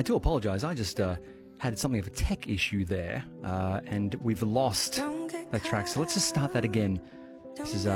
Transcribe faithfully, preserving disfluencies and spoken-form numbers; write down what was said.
do apologise. I just uh, had something of a tech issue there, uh, and we've lost that track. So let's just start that again. This is uh,